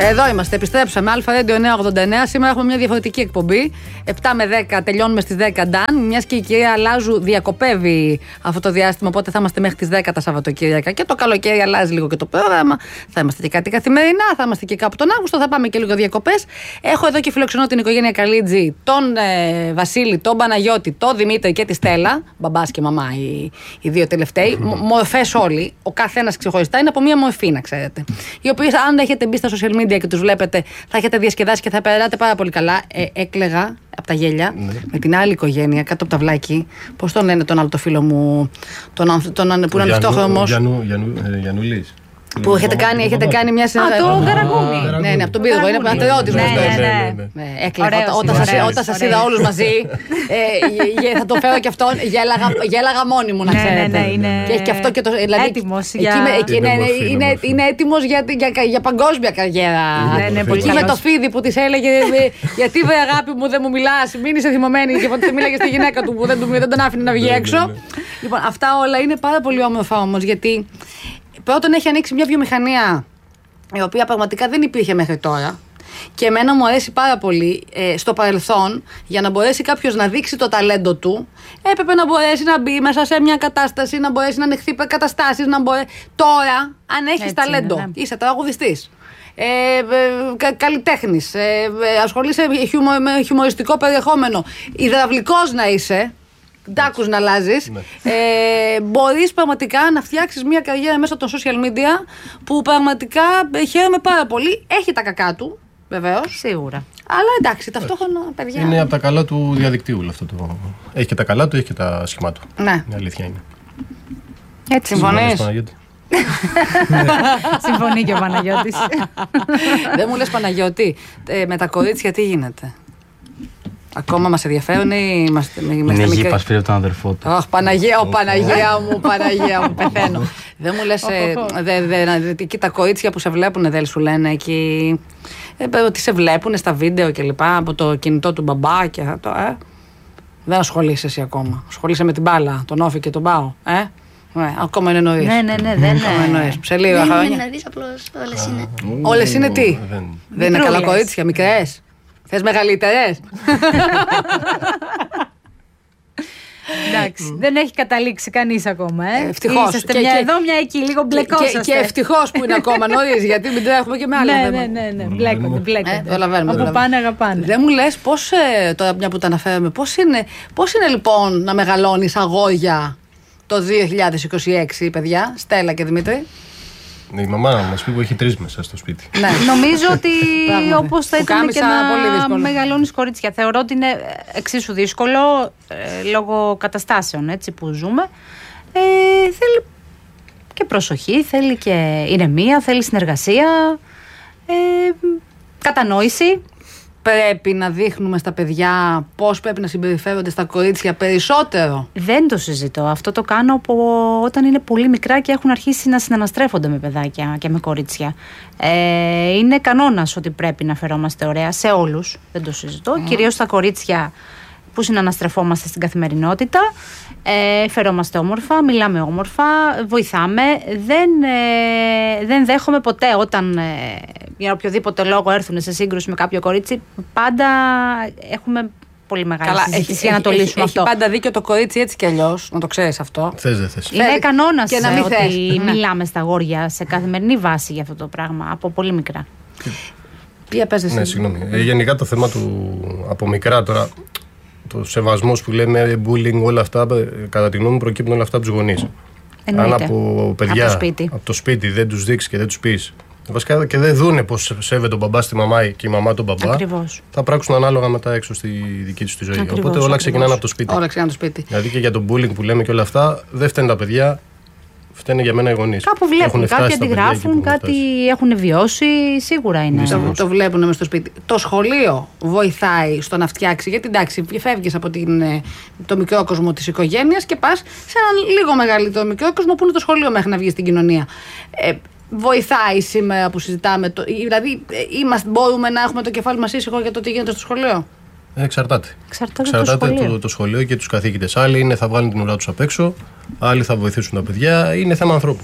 Εδώ είμαστε, επιστρέψαμε. Αλφα Radio 989. Σήμερα έχουμε μια διαφορετική εκπομπή. 7 με 10, τελειώνουμε στις 10 Νταν. Μιας και η κυρία Λάζου διακοπεύει αυτό το διάστημα, οπότε θα είμαστε μέχρι τις 10 τα Σαββατοκύριακα. Και το καλοκαίρι αλλάζει λίγο και το πρόγραμμα. Θα είμαστε και κάτι καθημερινά, θα είμαστε και κάπου τον Αύγουστο, θα πάμε και λίγο διακοπές. Έχω εδώ και φιλοξενώ την οικογένεια Καλίτζη, τον Βασίλη, τον Παναγιώτη, τον Δημήτρη και τη Στέλλα. Μπαμπάς και μαμά οι δύο τελευταίοι. Μορφές όλοι. Ο καθένας ξεχωριστά είναι από μία μορφή, να ξέρετε. Οι οποίες, αν έχετε μπει στα social media και τους βλέπετε, θα έχετε διασκεδάσει και θα περάτε πάρα πολύ καλά. Έκλαιγα από τα γέλια με την άλλη οικογένεια κάτω από τα βλάκι. Πώς τον λένε τον άλλο το φίλο μου, που είναι ανοιχτόχρωμος. Γιαννουλής. Που έχετε κάνει μια συνεργασία. Το Καραγκούνι. Ναι, από τον Πύργο. Είναι πατριώτης. Έκλαιγα. Όταν σας είδα όλους μαζί, θα το φέρω και αυτόν. Γέλαγα μόνη μου, να ξέρετε. Και έχει και αυτό και το. Έτοιμος. Είναι έτοιμος για παγκόσμια καριέρα. Εκεί με το φίδι που της έλεγε, γιατί βρε αγάπη μου δεν μου μιλάς, μην είσαι θυμωμένη. Και οπότε μίλαγε στη γυναίκα του που δεν τον άφηνε να βγει έξω. Λοιπόν, αυτά όλα είναι πάρα πολύ όμορφα όμως, γιατί πρώτον έχει ανοίξει μια βιομηχανία η οποία πραγματικά δεν υπήρχε μέχρι τώρα και εμένα μου αρέσει πάρα πολύ. Στο παρελθόν, για να μπορέσει κάποιος να δείξει το ταλέντο του, έπρεπε να μπορέσει να μπει μέσα σε μια κατάσταση, να μπορέσει να ανοιχθεί καταστάσεις, Τώρα, αν έχεις ταλέντο, είσαι τραγουδιστής, καλλιτέχνης, ασχολείσαι με χιουμοριστικό περιεχόμενο, υδραυλικός να είσαι, ντάκους να αλλάζεις, μπορείς πραγματικά να φτιάξεις μια καριέρα μέσα από το social media που πραγματικά χαίρομαι πάρα πολύ. Έχει τα κακά του, βεβαίως. Σίγουρα. Αλλά εντάξει, ταυτόχρονα, παιδιά. Είναι από τα καλά του διαδικτύου αυτό το. Έχει και τα καλά του, έχει και τα σχημά του. Ναι. Η αλήθεια είναι. Έτσι συμφωνείς? Συμφωνεί και ο Παναγιώτης. Δεν μου λες, Παναγιώτη, με τα κορίτσια τι γίνεται? Ακόμα μας ενδιαφέρουν ή είμαστε είναι γη Πασπύρη από τον αδερφό του. Αχ, Παναγία μου, πεθαίνω. Δεν μου λες, εκεί τα κορίτσια που σε βλέπουν δεν σου λένε εκεί, ότι σε βλέπουν στα βίντεο και λοιπά από το κινητό του μπαμπά και αυτό, δεν ασχολείσαι εσύ ακόμα? Ασχολείσαι με την μπάλα, τον Όφη και τον Πάο, ακόμα είναι νωρίς. Ναι, δεν είναι. Σε λίγα χρόνια. Δεν είναι νωρίς, απλώς όλες είναι. Όλες είναι τι? Δεν είναι καλά κορίτσια, μικρές? Θες μεγαλύτερες? Εντάξει, δεν έχει καταλήξει κανείς ακόμα. Ευτυχώς. Είσαστε μια εδώ, μια εκεί, λίγο μπλεκόσαστε. Και ευτυχώς που είναι ακόμα νωρίς, γιατί μην τρέχουμε και με άλλα. Ναι, μπλέκονται. Όπου πάνε αγαπάνε. Δεν μου λες πώς, τώρα μια που τα αναφέραμε, πώς είναι λοιπόν να μεγαλώνεις αγόρια το 2026, παιδιά, Στέλλα και Δημήτρη? Η μαμά μας πει που έχει 3 μέσα στο σπίτι. Ναι. Νομίζω ότι όπως θα ήταν και να μεγαλώνεις κορίτσια, θεωρώ ότι είναι εξίσου δύσκολο λόγω καταστάσεων που ζούμε. Θέλει και προσοχή, θέλει και ηρεμία, θέλει συνεργασία, κατανόηση. Πρέπει να δείχνουμε στα παιδιά πώς πρέπει να συμπεριφέρονται στα κορίτσια περισσότερο? Δεν το συζητώ. Αυτό το κάνω όταν είναι πολύ μικρά και έχουν αρχίσει να συναναστρέφονται με παιδάκια και με κορίτσια. Είναι κανόνας ότι πρέπει να φερόμαστε ωραία σε όλους. Δεν το συζητώ. Κυρίως στα κορίτσια που συναναστρεφόμαστε στην καθημερινότητα. Φερόμαστε όμορφα, μιλάμε όμορφα, βοηθάμε. Δεν δέχομαι ποτέ όταν για οποιοδήποτε λόγο έρθουν σε σύγκρουση με κάποιο κορίτσι. Πάντα έχουμε πολύ μεγάλη συζήτηση για να το λύσουμε αυτό. Έχει πάντα δίκιο το κορίτσι έτσι κι αλλιώς, να το ξέρεις αυτό. Θες δεν θες. Είναι κανόνας και να μην ότι μιλάμε στα αγόρια σε καθημερινή βάση για αυτό το πράγμα από πολύ μικρά. Τι παίζεις εσύ? Ναι, συγγνώμη. Γενικά το θέμα του από μικρά τώρα, το σεβασμός που λέμε, bullying, όλα αυτά, κατά τη γνώμη μου προκύπτουν όλα αυτά από τους γονείς. Αν από παιδιά, από το σπίτι δεν τους δείξεις και δεν τους πεις, βασικά και δεν δούνε πως σέβεται τον μπαμπά στη μαμά και η μαμά τον μπαμπά, ακριβώς, θα πράξουν ανάλογα μετά έξω στη δική τους τη ζωή. Ακριβώς, οπότε όλα ξεκινάνε από το σπίτι. Όλα ξεκινάνε από το σπίτι. Δηλαδή και για τον bullying που λέμε και όλα αυτά, δεν φταίνουν τα παιδιά. Φταίνε για μένα οι γονείς. Κάπου βλέπουν, κάτι αντιγράφουν, κάτι έχουν βιώσει, σίγουρα είναι. Το βλέπουν μες στο σπίτι. Το σχολείο βοηθάει στο να φτιάξει, γιατί εντάξει, φεύγεις από το μικρό κόσμο της οικογένειας και πας σε έναν λίγο μεγαλύτερο μικρό κόσμο που είναι το σχολείο μέχρι να βγεις στην κοινωνία. Βοηθάει σήμερα που συζητάμε, δηλαδή μπορούμε να έχουμε το κεφάλι μας ήσυχο για το τι γίνεται στο σχολείο? Εξαρτάται Εξαρτάται το σχολείο και τους καθηγητές. Άλλοι θα βγάλουν την ουρά τους απ' έξω, άλλοι θα βοηθήσουν τα παιδιά. Είναι θέμα ανθρώπου.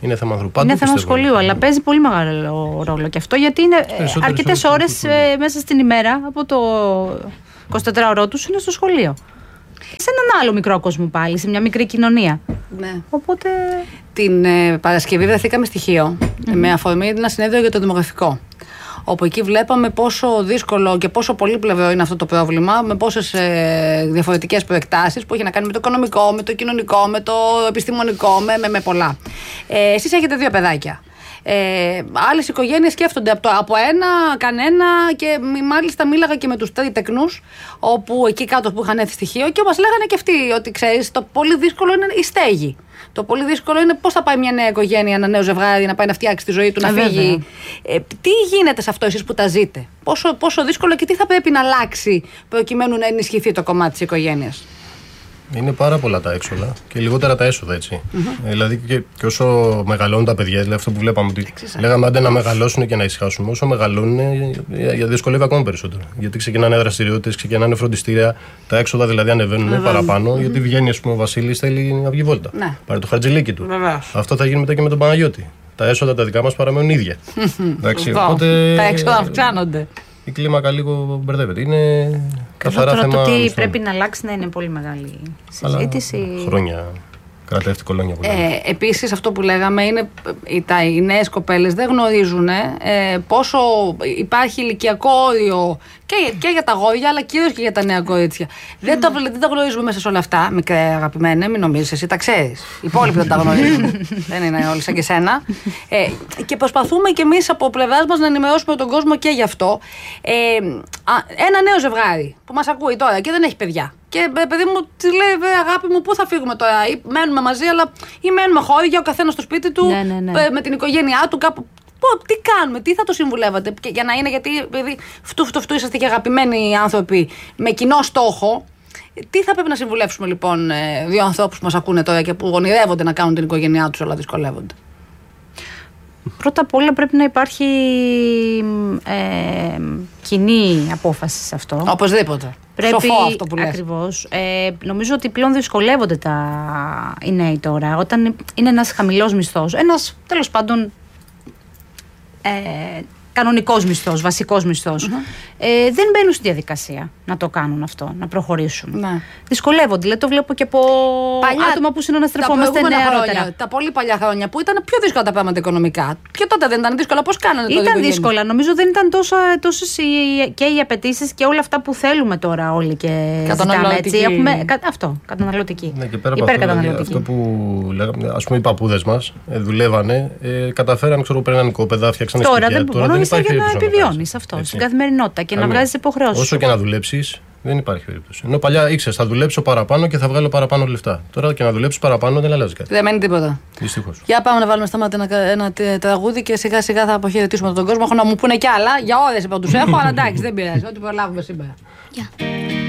Είναι θέμα ανθρωπού. Είναι θέμα σχολείου, αλλά παίζει πολύ μεγάλο ρόλο και αυτό, γιατί είναι αρκετές ώρες μέσα στην ημέρα από το 24ωρο τους είναι στο σχολείο. Σε έναν άλλο μικρό κόσμο πάλι, σε μια μικρή κοινωνία. Ναι. Οπότε... Την Παρασκευή βρεθήκαμε στοιχείο με αφορμή ένα συνέδριο για το δημογραφικό. Όπου εκεί βλέπαμε πόσο δύσκολο και πόσο πολύπλευρο είναι αυτό το πρόβλημα, με πόσες διαφορετικές προεκτάσεις που έχει να κάνει με το οικονομικό, με το κοινωνικό, με το επιστημονικό, με πολλά. Εσείς έχετε 2 παιδάκια. Άλλες οικογένειες σκέφτονται από ένα, κανένα, και μάλιστα μίλαγα και με τους τρίτεκνους, όπου εκεί κάτω που είχαν έρθει στοιχείο, και μας λέγανε και αυτοί ότι ξέρεις, το πολύ δύσκολο είναι η στέγη. Το πολύ δύσκολο είναι πώς θα πάει μια νέα οικογένεια, ένα νέο ζευγάρι να πάει να φτιάξει τη ζωή του, να φύγει. Τι γίνεται σε αυτό εσείς που τα ζείτε, πόσο δύσκολο και τι θα πρέπει να αλλάξει προκειμένου να ενισχυθεί το κομμάτι της οικογένειας? Είναι πάρα πολλά τα έξοδα και λιγότερα τα έσοδα, έτσι. Δηλαδή και όσο μεγαλώνουν τα παιδιά, δηλαδή αυτό που βλέπαμε, ότι λέγαμε άντε να μεγαλώσουν και να ησυχάσουμε, όσο μεγαλώνουν δυσκολεύει ακόμα περισσότερο. Γιατί ξεκινάνε δραστηριότητες, ξεκινάνε φροντιστήρια, τα έξοδα δηλαδή ανεβαίνουν παραπάνω, γιατί βγαίνει, ας πούμε, ο Βασίλης θέλει να βγει βόλτα. Πάρει το χαρτζηλίκι του. Αυτό θα γίνει μετά και με τον Παναγιώτη. Τα έσοδα τα δικά μας παραμένουν ίδια. Τα έξοδα αυξάνονται. Η κλίμακα λίγο μπερδεύεται. Είναι καθαρά θέμα. Το τι πρέπει να αλλάξει να είναι πολύ μεγάλη συζήτηση. Χρόνια κρατεύει κολόνια πολύ. Επίσης, αυτό που λέγαμε είναι οι νέες κοπέλες δεν γνωρίζουν πόσο υπάρχει ηλικιακό όριο και για τα αγόρια, αλλά κυρίως και για τα νέα κορίτσια. Δεν τα γνωρίζουμε μέσα σε όλα αυτά, μικρέ αγαπημένε, μην νομίζεις, εσύ τα ξέρεις. Οι υπόλοιποι δεν τα γνωρίζουν. Δεν είναι όλοι σαν και σένα. Και προσπαθούμε κι εμείς από πλευράς μας να ενημερώσουμε τον κόσμο και γι' αυτό. Ένα νέο ζευγάρι που μας ακούει τώρα και δεν έχει παιδιά. Και παιδί μου, τη λέει, αγάπη μου, πού θα φύγουμε τώρα? Ή μένουμε μαζί, αλλά ή μένουμε χώρια, ο καθένας στο σπίτι του, με την οικογένειά του, κάπου. Τι κάνουμε, τι θα το συμβουλεύατε? Και για να είναι, γιατί επειδή φτού είσαστε και αγαπημένοι άνθρωποι με κοινό στόχο, τι θα πρέπει να συμβουλεύσουμε λοιπόν 2 ανθρώπους που μας ακούνε τώρα και που ονειρεύονται να κάνουν την οικογένειά τους, αλλά δυσκολεύονται? Πρώτα απ' όλα πρέπει να υπάρχει κοινή απόφαση σε αυτό. Οπωσδήποτε. Σοφό αυτό που λες. Ακριβώς. Νομίζω ότι πλέον δυσκολεύονται οι νέοι τώρα. Όταν είναι ένας χαμηλός μισθός, ένας τέλος πάντων κανονικός μισθός, βασικός μισθός, δεν μπαίνουν στη διαδικασία να το κάνουν αυτό, να προχωρήσουν. Ναι. Δυσκολεύονται. Δηλαδή το βλέπω και από άτομα που συναναστρεφόμαστε νεαρότερα. Τα πολύ παλιά χρόνια που ήταν πιο δύσκολα τα πράγματα οικονομικά. Και τότε δεν ήταν δύσκολα? Πώς κάνανε το? Ήταν δύσκολα. Νομίζω δεν ήταν τόσες και οι απαιτήσεις και όλα αυτά που θέλουμε τώρα όλοι και ζητάμε, έτσι. Έχουμε αυτό, καταναλωτική. Ναι, και πέρα από αυτό που λέγαμε, ας πούμε, οι παππούδες μας δουλεύανε, καταφέραν, ξέρω, πέραν οικόπεδα, φτιάξαν σπίτια. Τώρα δεν υπάρχει για να επιβιώνεις αυτό στην καθημερινότητα και να βγάζεις υποχρεώσεις. Όσο και να δουλέψεις, δεν υπάρχει περίπτωση. Ενώ παλιά ήξερες, θα δουλέψω παραπάνω και θα βγάλω παραπάνω λεφτά. Τώρα και να δουλέψεις παραπάνω δεν αλλάζει κάτι. Δεν μένει τίποτα. Δυστυχώς. Για πάμε να βάλουμε στα μάτια ένα τραγούδι και σιγά σιγά θα αποχαιρετήσουμε τον κόσμο. Έχω να μου πούνε κι άλλα. Για ώρες είπα τους έχω, αλλά εντάξει, δεν πειράζει. Ό,τι προλάβουμε σήμερα.